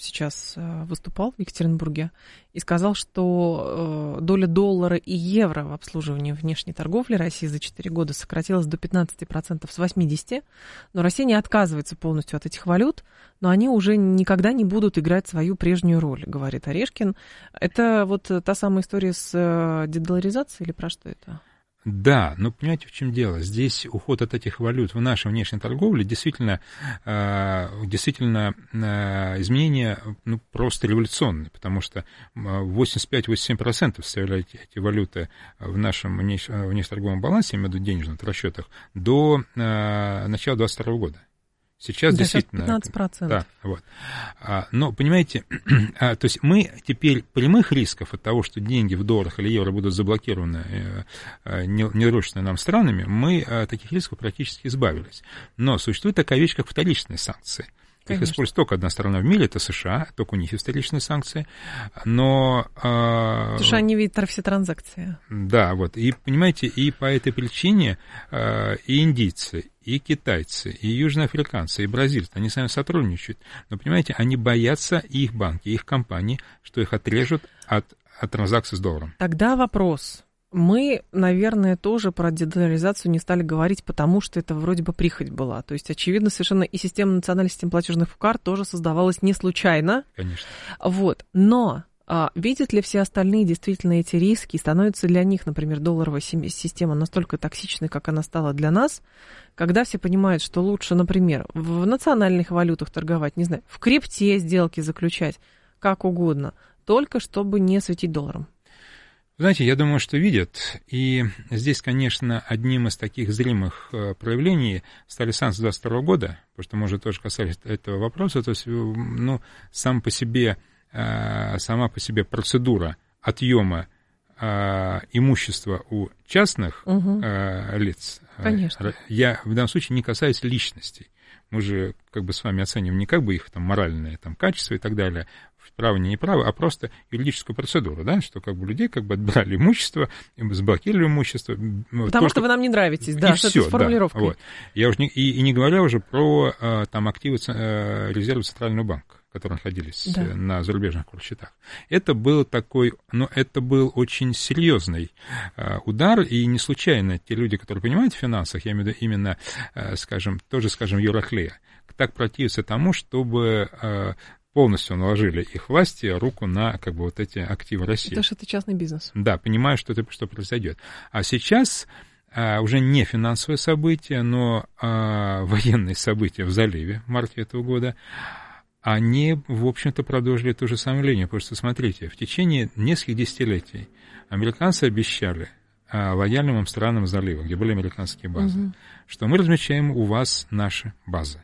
сейчас выступал в Екатеринбурге и сказал, что доля доллара и евро в обслуживании внешней торговли России за 4 года сократилась до 15% с 80%, но Россия не отказывается полностью от этих валют, но они уже никогда не будут играть свою прежнюю роль, говорит Орешкин. Это вот та самая история с дедоларизацией или про что это? Да, но понимаете, в чем дело? Здесь уход от этих валют в нашей внешней торговле действительно изменения просто революционные, потому что 85-87% составляли эти валюты в нашем внешнеторговом балансе, я имею в виду денежных расчетах, до начала 2022 года. Сейчас действительно... 15%. Да, вот. Но, понимаете, то есть мы теперь прямых рисков от того, что деньги в долларах или евро будут заблокированы недружественными нам странами, мы от таких рисков практически избавились. Но существует такая вещь, как вторичные санкции. Конечно. Их использует только одна страна в мире, это США, только у них есть вторичные санкции, но... Потому что они видят все транзакции. Да, вот, и, понимаете, и по этой причине и индийцы, и китайцы, и южноафриканцы, и бразильцы, они с нами сотрудничают, но, понимаете, они боятся, и их банки, и их компании, что их отрежут от транзакций с долларом. Тогда вопрос... Мы, наверное, тоже про дедоларизацию не стали говорить, потому что это вроде бы прихоть была. То есть, очевидно, совершенно и система национальной системы платежных карт тоже создавалась не случайно. Конечно. Вот. Но видят ли все остальные действительно эти риски? Становится для них, например, долларовая система настолько токсичной, как она стала для нас, когда все понимают, что лучше, например, в национальных валютах торговать, не знаю, в крипте сделки заключать, как угодно, только чтобы не светить долларом? Знаете, я думаю, что видят, и здесь, конечно, одним из таких зримых проявлений стали санкции 2022 года, потому что мы уже тоже касались этого вопроса, то есть, сама по себе процедура отъема имущества у частных лиц, конечно. Я в данном случае не касаюсь личностей. Мы же как бы с вами оцениваем не как бы их там моральное качество и так далее, право, не право, а просто юридическую процедуру, да, что как бы людей как бы отбирали имущество, заблокировали имущество. Потому что вы нам не нравитесь, да, что это с формулировкой. Да, вот. Я уже не говоря уже про там активы резерва Центрального банка, которые находились на зарубежных счетах. Это был такой, это был очень серьезный удар, и не случайно те люди, которые понимают в финансах, я имею в виду именно, скажем, Юрахлея, так противятся тому, чтобы полностью наложили их власти руку на как бы вот эти активы России. Потому что это частный бизнес. Да, понимаю, что произойдет. А сейчас уже не финансовые события, но военные события в заливе в марте этого года, они, в общем-то, продолжили ту же самую линию. Потому что, смотрите, в течение нескольких десятилетий американцы обещали лояльным им странам залива, где были американские базы, что мы размещаем у вас наши базы.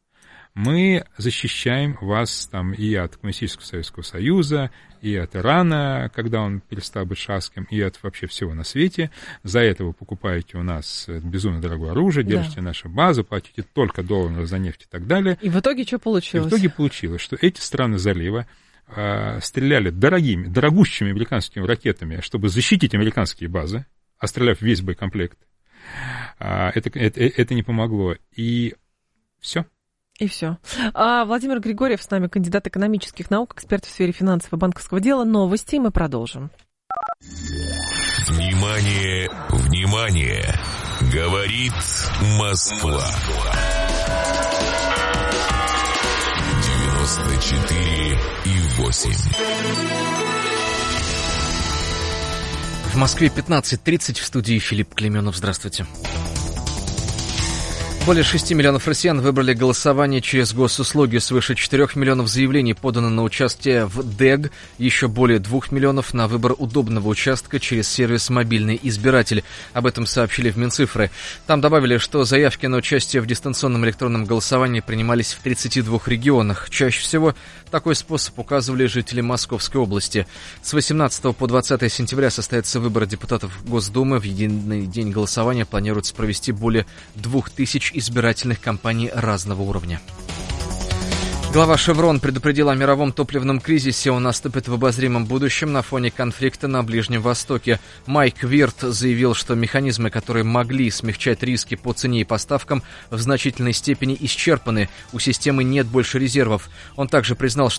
Мы защищаем вас там и от Коммунистического Советского Союза, и от Ирана, когда он перестал быть шахским, и от вообще всего на свете. За это вы покупаете у нас безумно дорогое оружие, держите наши базы, платите только доллары за нефть и так далее. И в итоге что получилось? И в итоге получилось, что эти страны залива стреляли дорогущими американскими ракетами, чтобы защитить американские базы, остреляв весь боекомплект. Это не помогло. И все. И все. Владимир Григорьев с нами, кандидат экономических наук, эксперт в сфере финансов и банковского дела. Новости, мы продолжим. Внимание, внимание! Говорит Москва. 94,8. В Москве 15:30, в студии Филипп Клеменов. Здравствуйте. Более 6 миллионов россиян выбрали голосование через госуслуги. Свыше 4 миллионов заявлений подано на участие в ДЭГ. Еще более 2 миллионов на выбор удобного участка через сервис «Мобильный избиратель». Об этом сообщили в Минцифры. Там добавили, что заявки на участие в дистанционном электронном голосовании принимались в 32 регионах. Чаще всего такой способ указывали жители Московской области. С 18 по 20 сентября состоятся выборы депутатов Госдумы. В единый день голосования планируется провести более 2000 избирательных кампаний разного уровня. Глава «Шеврон» предупредил о мировом топливном кризисе. Он наступит в обозримом будущем на фоне конфликта на Ближнем Востоке. Майк Вирт заявил, что механизмы, которые могли смягчать риски по цене и поставкам, в значительной степени исчерпаны. У системы нет больше резервов. Он также признал, что